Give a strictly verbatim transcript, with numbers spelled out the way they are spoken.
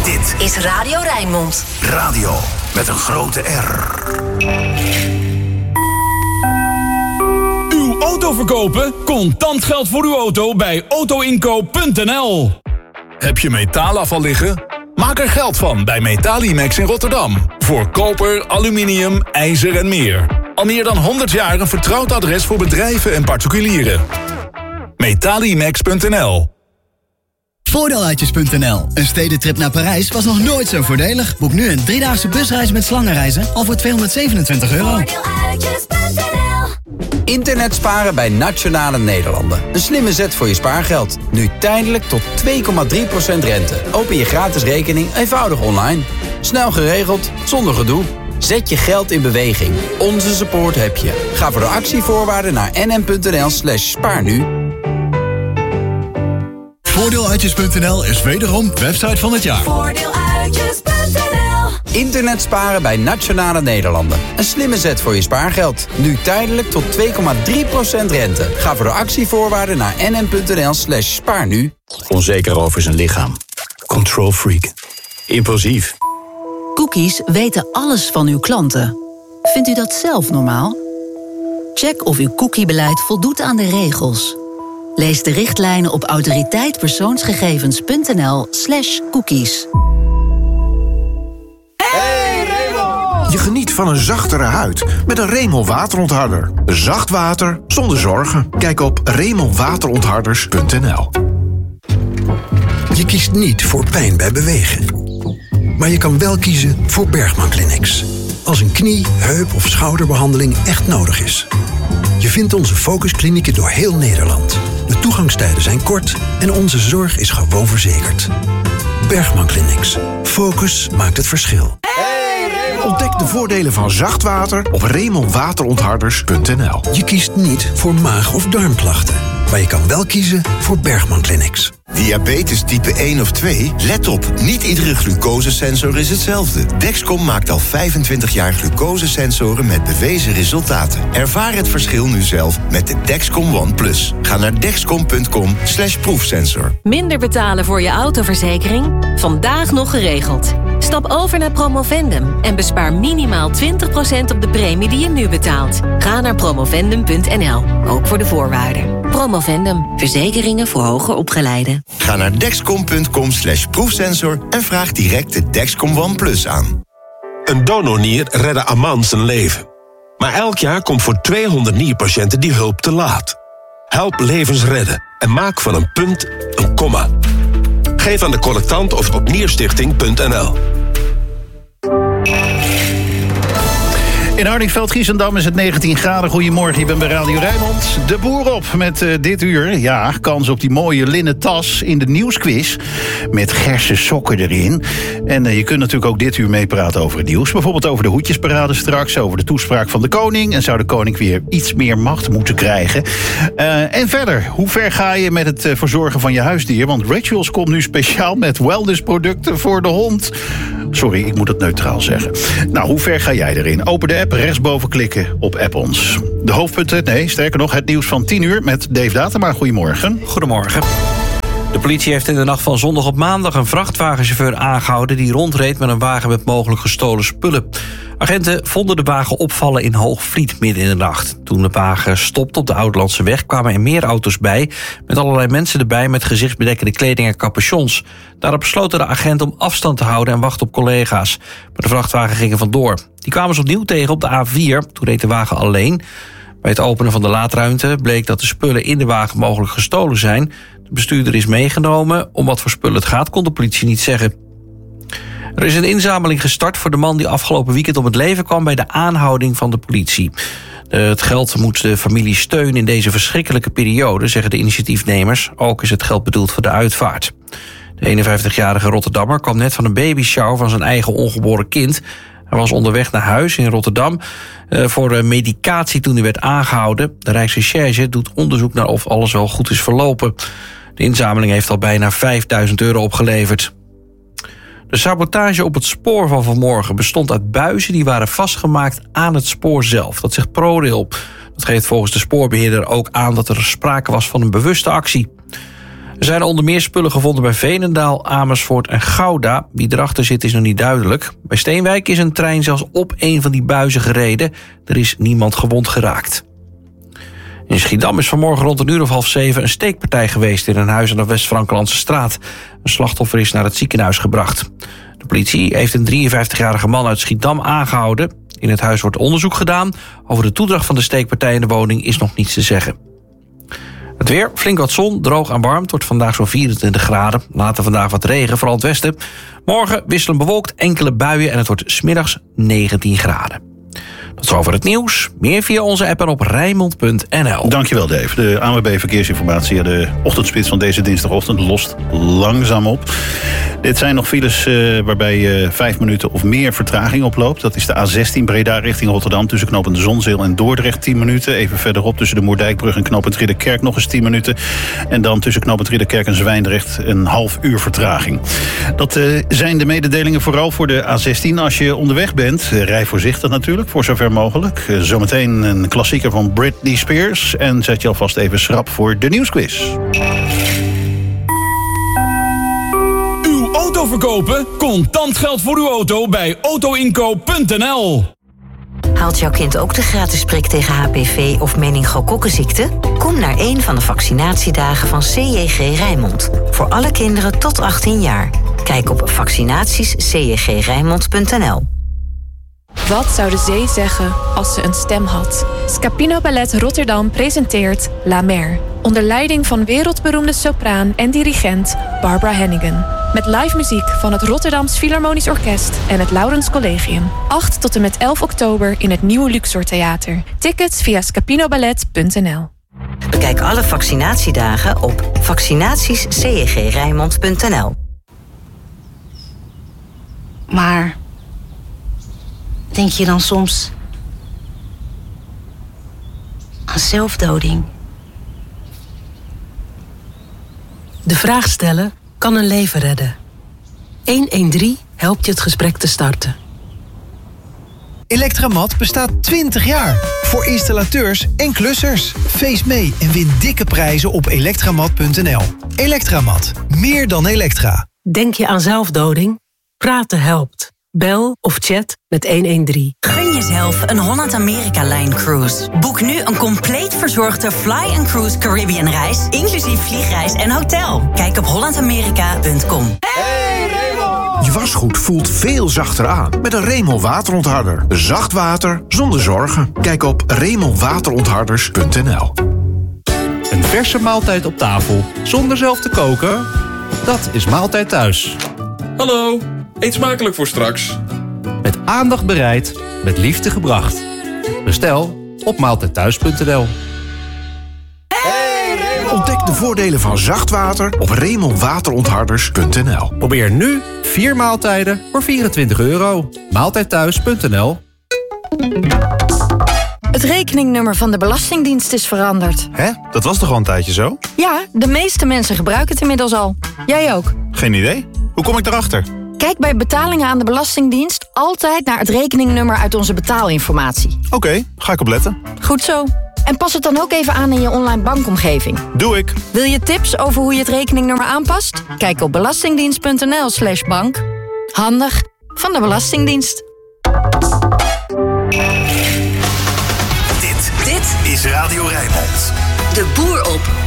Dit is Radio Rijnmond. Radio met een grote R. Uw auto verkopen? Contant geld voor uw auto bij autoinkoop punt n l. Heb je metaalafval liggen? Maak er geld van bij Metalimax in Rotterdam. Voor koper, aluminium, ijzer en meer. Al meer dan honderd jaar een vertrouwd adres voor bedrijven en particulieren. Metalimax punt n l. Voordeeluitjes punt n l. Een stedentrip naar Parijs was nog nooit zo voordelig. Boek nu een driedaagse busreis met slangenreizen al voor tweehonderdzevenentwintig euro. Voordeeluitjes punt n l. Internet sparen bij Nationale Nederlanden. Een slimme zet voor je spaargeld. Nu tijdelijk tot twee komma drie procent rente. Open je gratis rekening eenvoudig online. Snel geregeld, zonder gedoe. Zet je geld in beweging. Onze support heb je. Ga voor de actievoorwaarden naar n n punt n l slash spaar nu. Voordeeluitjes punt n l is wederom website van het jaar. Voordeeluitjes punt n l. Internet sparen bij Nationale Nederlanden. Een slimme zet voor je spaargeld. Nu tijdelijk tot twee komma drie procent rente. Ga voor de actievoorwaarden naar n n punt n l slash spaar nu. Onzeker over zijn lichaam. Control freak. Impulsief. Cookies weten alles van uw klanten. Vindt u dat zelf normaal? Check of uw cookiebeleid voldoet aan de regels. Lees de richtlijnen op autoriteitpersoonsgegevens punt n l slash cookies. Hey Raymond! Je geniet van een zachtere huid met een Remel waterontharder. Zacht water zonder zorgen. Kijk op remel waterontharders punt n l. Je kiest niet voor pijn bij bewegen. Maar je kan wel kiezen voor Bergman Clinics. Als een knie, heup of schouderbehandeling echt nodig is. Je vindt onze focusklinieken door heel Nederland. De toegangstijden zijn kort en onze zorg is gewoon verzekerd. Bergman Clinics. Focus maakt het verschil. Ontdek de voordelen van zacht water op remel waterontharders punt n l. Je kiest niet voor maag- of darmklachten. Maar je kan wel kiezen voor Bergman Clinics. Diabetes type één of twee? Let op, niet iedere glucosesensor is hetzelfde. Dexcom maakt al vijfentwintig jaar glucosesensoren met bewezen resultaten. Ervaar het verschil nu zelf met de Dexcom One Plus. Ga naar dexcom punt com slash proefsensor. Minder betalen voor je autoverzekering? Vandaag nog geregeld. Stap over naar Promovendum en bespaar minimaal twintig procent op de premie die je nu betaalt. Ga naar promovendum punt n l, ook voor de voorwaarden. Promovendum, verzekeringen voor hoger opgeleiden. Ga naar dexcom punt com slash proefsensor en vraag direct de Dexcom One Plus aan. Een donornier redde Aman zijn leven. Maar elk jaar komt voor tweehonderd nierpatiënten die hulp te laat. Help levens redden en maak van een punt een komma. Geef aan de collectant of op nierstichting punt n l. In Hardingsveld-Giessendam is het negentien graden. Goedemorgen, je bent bij Radio Rijnmond. De boer op met uh, dit uur. Ja, kans op die mooie linnen tas in de nieuwsquiz. Met gerse sokken erin. En uh, je kunt natuurlijk ook dit uur meepraten over het nieuws. Bijvoorbeeld over de hoedjesparade straks. Over de toespraak van de koning. En zou de koning weer iets meer macht moeten krijgen. Uh, en verder, hoe ver ga je met het uh, verzorgen van je huisdier? Want Rituals komt nu speciaal met wellnessproducten voor de hond. Sorry, ik moet het neutraal zeggen. Nou, hoe ver ga jij erin? Open de app, rechtsboven klikken op App ons. De hoofdpunten, nee, sterker nog, het nieuws van tien uur met Dave Datema. Goedemorgen. Goedemorgen. De politie heeft in de nacht van zondag op maandag een vrachtwagenchauffeur aangehouden die rondreed met een wagen met mogelijk gestolen spullen. Agenten vonden de wagen opvallen in Hoogvliet midden in de nacht. Toen de wagen stopte op de Oudlandse weg kwamen er meer auto's bij, met allerlei mensen erbij met gezichtsbedekkende kleding en capuchons. Daarop besloten de agenten om afstand te houden en wachten op collega's. Maar de vrachtwagen ging er vandoor. Die kwamen ze opnieuw tegen op de A vier. Toen reed de wagen alleen. Bij het openen van de laadruimte bleek dat de spullen in de wagen mogelijk gestolen zijn. De bestuurder is meegenomen. Om wat voor spullen het gaat, kon de politie niet zeggen. Er is een inzameling gestart voor de man die afgelopen weekend om het leven kwam bij de aanhouding van de politie. Het geld moet de familie steunen in deze verschrikkelijke periode, zeggen de initiatiefnemers. Ook is het geld bedoeld voor de uitvaart. De eenenvijftigjarige Rotterdammer kwam net van een babyshower van zijn eigen ongeboren kind. Hij was onderweg naar huis in Rotterdam uh, voor medicatie toen hij werd aangehouden. De Rijksrecherche doet onderzoek naar of alles wel goed is verlopen. De inzameling heeft al bijna vijfduizend euro opgeleverd. De sabotage op het spoor van vanmorgen bestond uit buizen die waren vastgemaakt aan het spoor zelf. Dat zegt ProRail. Dat geeft volgens de spoorbeheerder ook aan dat er sprake was van een bewuste actie. Er zijn onder meer spullen gevonden bij Veenendaal, Amersfoort en Gouda. Wie erachter zit is nog niet duidelijk. Bij Steenwijk is een trein zelfs op een van die buizen gereden. Er is niemand gewond geraakt. In Schiedam is vanmorgen rond een uur of half zeven een steekpartij geweest in een huis aan de West-Franklandse straat. Een slachtoffer is naar het ziekenhuis gebracht. De politie heeft een drieënvijftigjarige man uit Schiedam aangehouden. In het huis wordt onderzoek gedaan. Over de toedracht van de steekpartij in de woning is nog niets te zeggen. Het weer, flink wat zon, droog en warm. Het wordt vandaag zo'n vierentwintig graden. Later vandaag wat regen, vooral het westen. Morgen wisselen bewolkt, enkele buien en het wordt 's middags negentien graden. Tot zover het nieuws. Meer via onze app en op Rijnmond punt n l. Dankjewel, Dave. De A N W B Verkeersinformatie. De ochtendspits van deze dinsdagochtend lost langzaam op. Dit zijn nog files uh, waarbij je uh, vijf minuten of meer vertraging oploopt. Dat is de A zestien Breda richting Rotterdam. Tussen knooppunt Zonzeel en Dordrecht tien minuten. Even verderop tussen de Moerdijkbrug en knooppunt Ridderkerk nog eens tien minuten. En dan tussen knooppunt Ridderkerk en Zwijndrecht een half uur vertraging. Dat uh, zijn de mededelingen vooral voor de A zestien. Als je onderweg bent, uh, rij voorzichtig natuurlijk, voor zover mogelijk. Uh, zometeen een klassieker van Britney Spears. En zet je alvast even schrap voor de nieuwsquiz. Uw auto verkopen? Contant geld voor uw auto bij auto inkoop punt n l. Haalt jouw kind ook de gratis prik tegen H P V of meningokokkenziekte? Kom naar een van de vaccinatiedagen van C J G Rijnmond. Voor alle kinderen tot achttien jaar. Kijk op vaccinaties c j g rijnmond punt n l. Wat zou de zee zeggen als ze een stem had? Scapino Ballet Rotterdam presenteert La Mer. Onder leiding van wereldberoemde sopraan en dirigent Barbara Hannigan. Met live muziek van het Rotterdams Philharmonisch Orkest en het Laurens Collegium. acht tot en met elf oktober in het nieuwe Luxor Theater. Tickets via scapinoballet punt n l. Bekijk alle vaccinatiedagen op vaccinaties c j g rijnmond punt n l. Maar denk je dan soms aan zelfdoding? De vraag stellen kan een leven redden. honderddertien helpt je het gesprek te starten. Electramat bestaat twintig jaar. Voor installateurs en klussers. Feest mee en win dikke prijzen op elektramat punt n l. Electramat. Meer dan elektra. Denk je aan zelfdoding? Praten helpt. Bel of chat met honderddertien. Gun jezelf een Holland-Amerika-lijn cruise. Boek nu een compleet verzorgde Fly and Cruise Caribbean reis, inclusief vliegreis en hotel. Kijk op holland amerika punt com. Hey Raymond! Je wasgoed voelt veel zachter aan met een Raymond waterontharder. Zacht water zonder zorgen. Kijk op raymond waterontharders punt n l. Een verse maaltijd op tafel zonder zelf te koken? Dat is Maaltijd Thuis. Hallo, eet smakelijk voor straks. Met aandacht bereid, met liefde gebracht. Bestel op maaltijd thuis punt n l. Ontdek de voordelen van zacht water op raymond waterontharders punt n l. Probeer nu vier maaltijden voor vierentwintig euro. maaltijd thuis punt n l. Het rekeningnummer van de Belastingdienst is veranderd. Hè? Dat was toch al een tijdje zo? Ja, de meeste mensen gebruiken het inmiddels al. Jij ook. Geen idee. Hoe kom ik erachter? Kijk bij betalingen aan de Belastingdienst altijd naar het rekeningnummer uit onze betaalinformatie. Oké, okay, ga ik op letten. Goed zo. En pas het dan ook even aan in je online bankomgeving. Doe ik. Wil je tips over hoe je het rekeningnummer aanpast? Kijk op belastingdienst punt n l slash bank. Handig van de Belastingdienst. Dit, dit is Radio Rijnmond. De Boer op